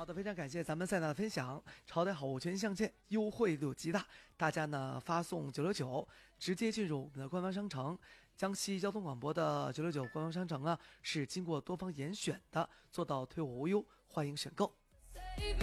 好的，非常感谢咱们赛娜的分享。朝代好物全相见，优惠力度极大，大家呢发送969，直接进入我们的官方商城。江西交通广播的969官方商城啊，是经过多方严选的，做到退货无忧，欢迎选购。